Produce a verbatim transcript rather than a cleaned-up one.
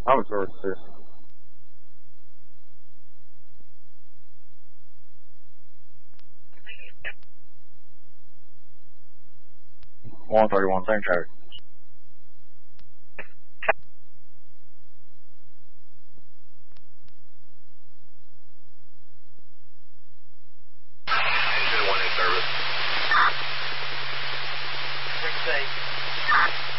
I was yours too. one thirty-one, same traffic.